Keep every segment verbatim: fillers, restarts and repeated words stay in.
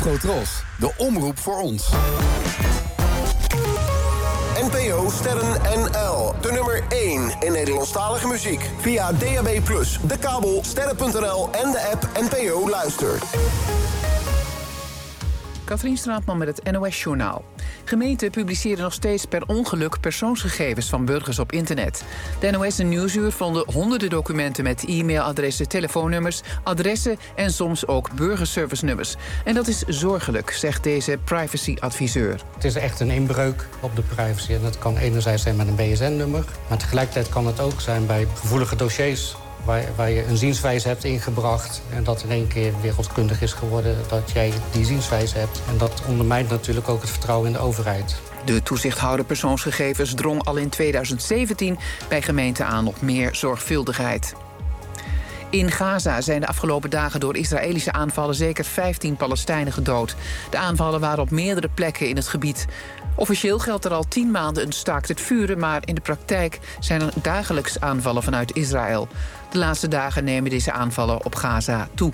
Tros, de omroep voor ons. N P O Sterren N L, de nummer één in Nederlandstalige muziek. Via D A B plus, de kabel, sterren punt n l en de app N P O Luister. Katrien Straatman met het N O S-journaal. Gemeenten publiceren nog steeds per ongeluk persoonsgegevens van burgers op internet. De N O S en Nieuwsuur vonden honderden documenten met e-mailadressen, telefoonnummers, adressen en soms ook burgerservice-nummers. En dat is zorgelijk, zegt deze privacy-adviseur. Het is echt een inbreuk op de privacy. En dat kan enerzijds zijn met een B S N-nummer, maar tegelijkertijd kan het ook zijn bij gevoelige dossiers Waar, waar je een zienswijze hebt ingebracht en dat in één keer wereldkundig is geworden dat jij die zienswijze hebt. En dat ondermijnt natuurlijk ook het vertrouwen in de overheid. De toezichthouder persoonsgegevens drong al in tweeduizend zeventien bij gemeenten aan op meer zorgvuldigheid. In Gaza zijn de afgelopen dagen door Israëlische aanvallen zeker vijftien Palestijnen gedood. De aanvallen waren op meerdere plekken in het gebied. Officieel geldt er al tien maanden een staakt het vuren, maar in de praktijk zijn er dagelijks aanvallen vanuit Israël. De laatste dagen nemen deze aanvallen op Gaza toe.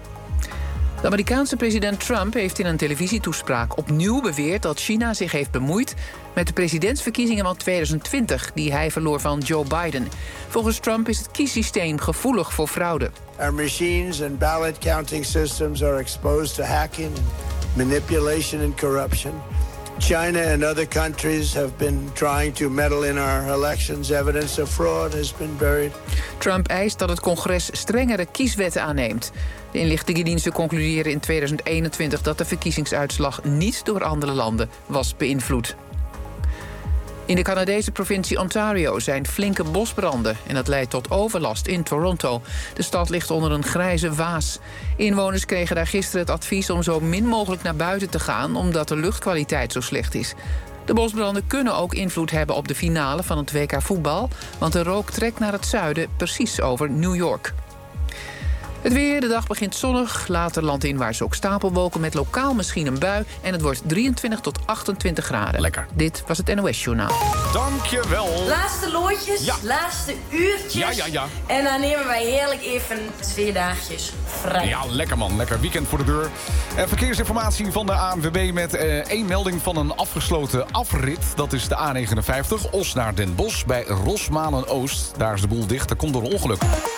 De Amerikaanse president Trump heeft in een televisietoespraak opnieuw beweerd dat China zich heeft bemoeid met de presidentsverkiezingen van tweeduizend twintig, die hij verloor van Joe Biden. Volgens Trump is het kiessysteem gevoelig voor fraude. Our machines and ballot counting systems are exposed to hacking, manipulation and corruption. China and other countries have been trying to meddle in our elections. Evidence of fraud has been buried. Trump eist dat het congres strengere kieswetten aanneemt. De inlichtingendiensten concluderen in tweeduizend eenentwintig dat de verkiezingsuitslag niet door andere landen was beïnvloed. In de Canadese provincie Ontario zijn flinke bosbranden en dat leidt tot overlast in Toronto. De stad ligt onder een grijze waas. Inwoners kregen daar gisteren het advies om zo min mogelijk naar buiten te gaan omdat de luchtkwaliteit zo slecht is. De bosbranden kunnen ook invloed hebben op de finale van het W K voetbal, want de rook trekt naar het zuiden, precies over New York. Het weer, de dag begint zonnig, later landinwaarts ook stapelwolken met lokaal misschien een bui en het wordt drieëntwintig tot achtentwintig graden. Lekker. Dit was het N O S-journaal. Dankjewel. Laatste loodjes, Ja. laatste uurtjes. Ja, ja, ja. En dan nemen wij heerlijk even twee dagjes vrij. Ja, lekker man. Lekker weekend voor de deur. En verkeersinformatie van de A N W B met eh, één melding van een afgesloten afrit. Dat is de A negenenvijftig, Os naar Den Bosch bij Rosmalen-Oost. Daar is de boel dicht, dat komt door een ongeluk.